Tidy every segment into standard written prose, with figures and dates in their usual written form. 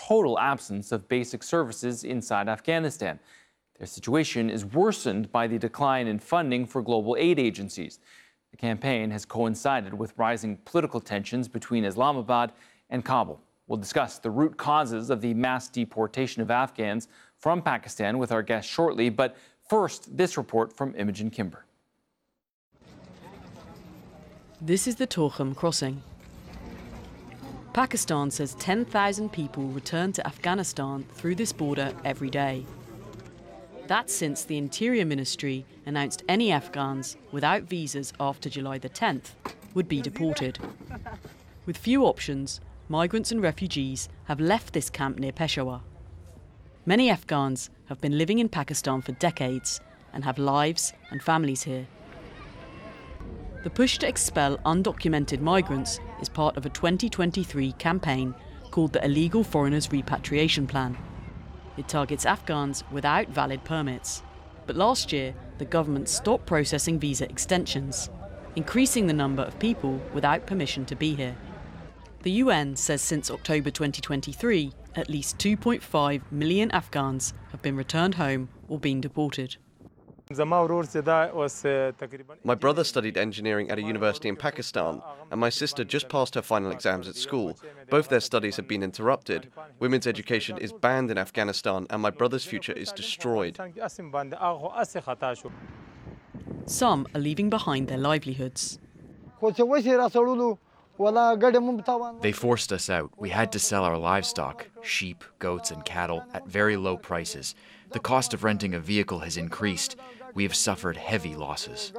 total absence of basic services inside Afghanistan. Their situation is worsened by the decline in funding for global aid agencies. The campaign has coincided with rising political tensions between Islamabad and Kabul. We'll discuss the root causes of the mass deportation of Afghans from Pakistan with our guest shortly, but first, this report from Imogen Kimber. This is the Torkham crossing. Pakistan says 10,000 people return to Afghanistan through this border every day. That's since the Interior Ministry announced any Afghans without visas after July the 10th would be deported. With few options, migrants and refugees have left this camp near Peshawar. Many Afghans have been living in Pakistan for decades and have lives and families here. The push to expel undocumented migrants is part of a 2023 campaign called the Illegal Foreigners Repatriation Plan. It targets Afghans without valid permits. But last year, the government stopped processing visa extensions, increasing the number of people without permission to be here. The UN says since October 2023, at least 2.5 million Afghans have been returned home or been deported. My brother studied engineering at a university in Pakistan, and my sister just passed her final exams at school. Both their studies have been interrupted. Women's education is banned in Afghanistan, and my brother's future is destroyed. Some are leaving behind their livelihoods. They forced us out. We had to sell our livestock, sheep, goats, and cattle, at very low prices. The cost of renting a vehicle has increased. We have suffered heavy losses.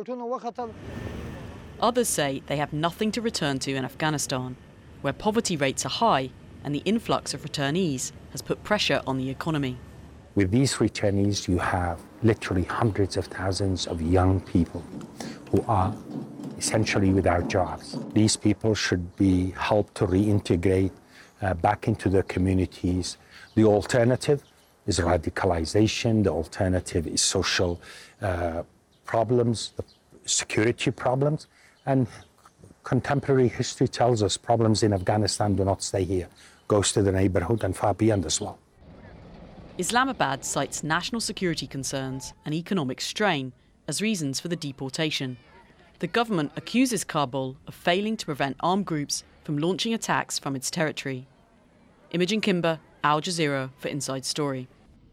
Others say they have nothing to return to in Afghanistan, where poverty rates are high and the influx of returnees has put pressure on the economy. With these returnees, you have literally hundreds of thousands of young people who are essentially without jobs. These people should be helped to reintegrate back into their communities. The alternative is radicalization. The alternative is social problems, security problems. And contemporary history tells us problems in Afghanistan do not stay here. Goes to the neighborhood and far beyond as well. Islamabad cites national security concerns and economic strain as reasons for the deportation. The government accuses Kabul of failing to prevent armed groups from launching attacks from its territory. Imogen Kimber, Al Jazeera for Inside Story.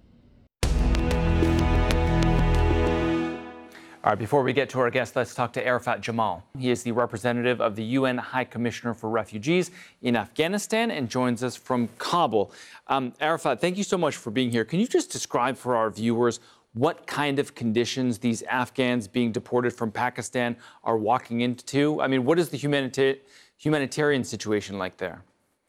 All right, before we get to our guest, let's talk to Arafat Jamal. He is the representative of the UN High Commissioner for Refugees in Afghanistan and joins us from Kabul. Arafat, thank you so much for being here. Can you just describe for our viewers what kind of conditions these Afghans being deported from Pakistan are walking into? I mean, what is the humanitarian situation like there?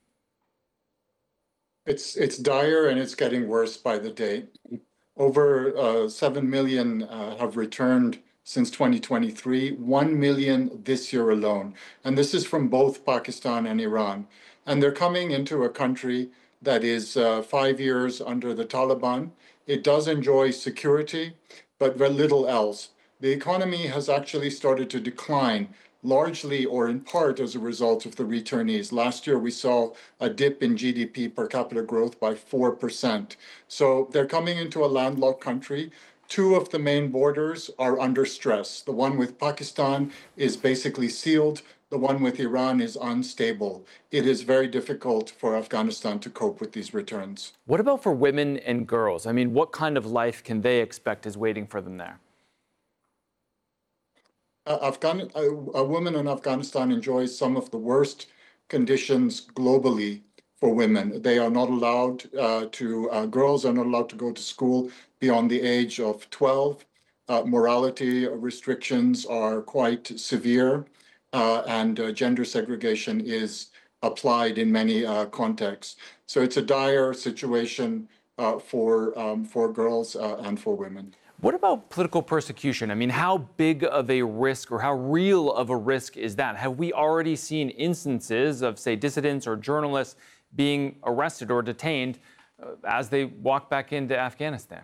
It's dire, and it's getting worse by the day. Over 7 million have returned since 2023, 1 million this year alone. And this is from both Pakistan and Iran. And they're coming into a country that is 5 years under the Taliban. It does enjoy security, but very little else. The economy has actually started to decline, largely or in part as a result of the returnees. Last year, we saw a dip in GDP per capita growth by 4%. So they're coming into a landlocked country. Two of the main borders are under stress. The one with Pakistan is basically sealed. The one with Iran is unstable. It is very difficult for Afghanistan to cope with these returns. What about for women and girls? I mean, what kind of life can they expect is waiting for them there? A woman in Afghanistan enjoys some of the worst conditions globally for women. They are not allowed girls are not allowed to go to school beyond the age of 12. Morality restrictions are quite severe, and gender segregation is applied in many contexts. So it's a dire situation for girls and for women. What about political persecution? I mean, how big of a risk or how real of a risk is that? Have we already seen instances of, say, dissidents or journalists being arrested or detained as they walk back into Afghanistan?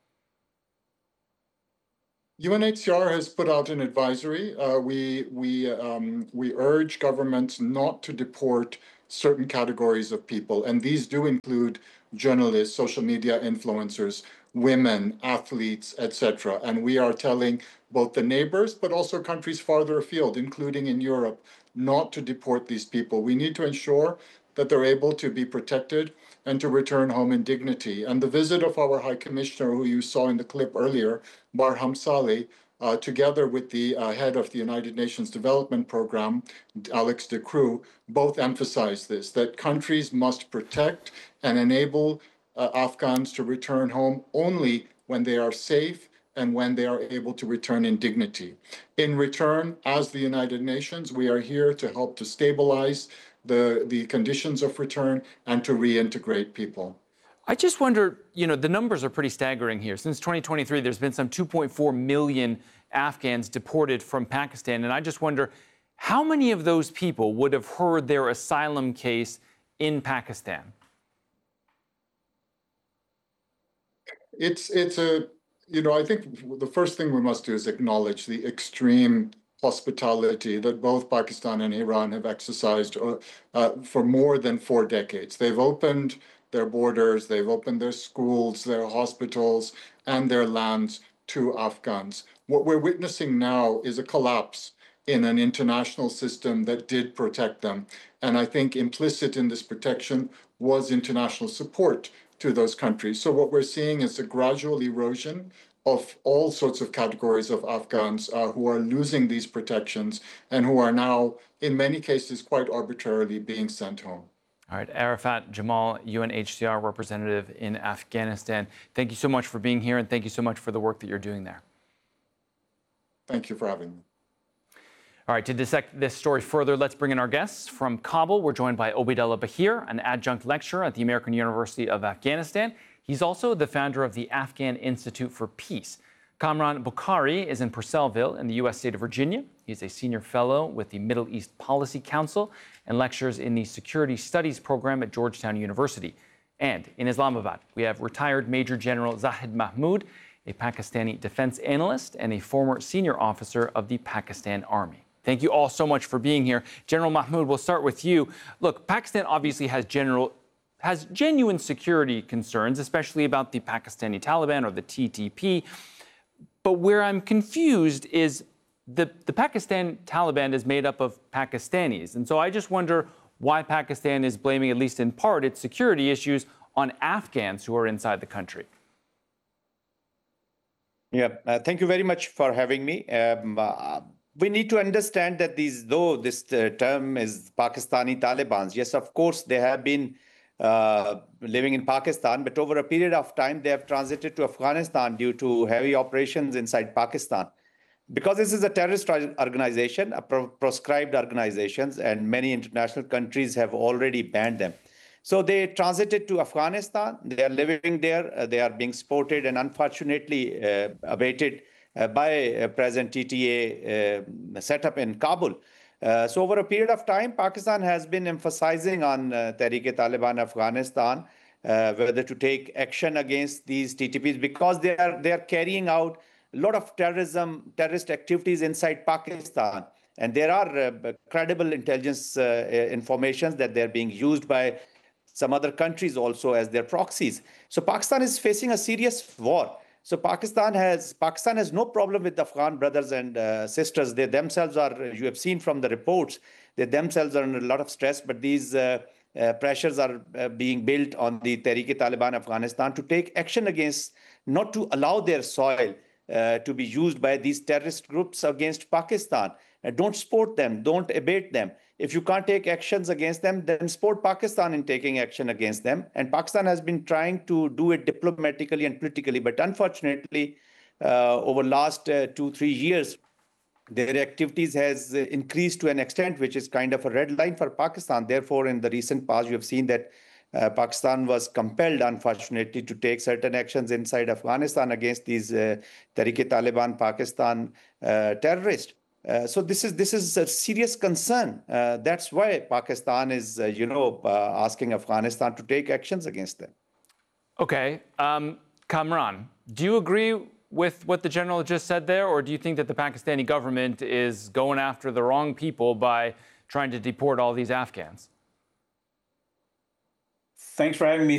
UNHCR has put out an advisory. We urge governments not to deport certain categories of people. And these do include journalists, social media influencers, women, athletes, etc. And we are telling both the neighbors, but also countries farther afield, including in Europe, not to deport these people. We need to ensure that they're able to be protected and to return home in dignity. And the visit of our High Commissioner, who you saw in the clip earlier, Barham Saleh, together with the head of the United Nations Development Program, Alex de Croo, both emphasized this, that countries must protect and enable Afghans to return home only when they are safe and when they are able to return in dignity. In return, as the United Nations, we are here to help to stabilize the conditions of return and to reintegrate people. I just wonder, the numbers are pretty staggering here. Since 2023, there's been some 2.4 million Afghans deported from Pakistan. And I just wonder, how many of those people would have heard their asylum case in Pakistan? I think the first thing we must do is acknowledge the extreme hospitality that both Pakistan and Iran have exercised for more than 4 decades. They've opened their borders, they've opened their schools, their hospitals, and their lands to Afghans. What we're witnessing now is a collapse in an international system that did protect them. And I think implicit in this protection was international support to those countries. So what we're seeing is a gradual erosion of all sorts of categories of Afghans who are losing these protections and who are now, in many cases, quite arbitrarily being sent home. All right, Arafat Jamal, UNHCR representative in Afghanistan. Thank you so much for being here, and thank you so much for the work that you're doing there. Thank you for having me. All right, to dissect this story further, let's bring in our guests. From Kabul, we're joined by Obaidullah Bahir, an adjunct lecturer at the American University of Afghanistan. He's also the founder of the Afghan Institute for Peace. Kamran Bukhari is in Purcellville in the U.S. state of Virginia. He's a senior fellow with the Middle East Policy Council and lectures in the Security Studies program at Georgetown University. And in Islamabad, we have retired Major General Zahid Mahmood, a Pakistani defense analyst and a former senior officer of the Pakistan Army. Thank you all so much for being here. General Mahmood, we'll start with you. Look, Pakistan obviously has genuine security concerns, especially about the Pakistani Taliban or the TTP. But where I'm confused is the Pakistan Taliban is made up of Pakistanis. And so I just wonder why Pakistan is blaming, at least in part, its security issues on Afghans who are inside the country. Yeah, thank you very much for having me. We need to understand that though this term is Pakistani Taliban, yes, of course, they have been living in Pakistan, but over a period of time, they have transited to Afghanistan due to heavy operations inside Pakistan. Because this is a terrorist organization, a proscribed organization, and many international countries have already banned them. So they transited to Afghanistan. They are living there. They are being supported and unfortunately awaited by President TTA setup in Kabul. So over a period of time, Pakistan has been emphasizing on Tehrik-e-Taliban Afghanistan, whether to take action against these TTPs, because they are carrying out a lot of terrorist activities inside Pakistan. And there are credible intelligence information that they're being used by some other countries also as their proxies. So Pakistan is facing a serious war. So Pakistan has no problem with the Afghan brothers and sisters. They themselves are, you have seen from the reports, they themselves are under a lot of stress, but these pressures are being built on the Tehrik-e-Taliban Afghanistan to take action against, not to allow their soil to be used by these terrorist groups against Pakistan. Don't support them, don't abate them. If you can't take actions against them, then support Pakistan in taking action against them. And Pakistan has been trying to do it diplomatically and politically. But unfortunately, over last 2-3 years, their activities has increased to an extent which is kind of a red line for Pakistan. Therefore, in the recent past, you have seen that Pakistan was compelled, unfortunately, to take certain actions inside Afghanistan against these Tehrik-e-Taliban Pakistan terrorists. So this is a serious concern. That's why Pakistan is, asking Afghanistan to take actions against them. Okay. Kamran, do you agree with what the general just said there, or do you think that the Pakistani government is going after the wrong people by trying to deport all these Afghans? Thanks for having me.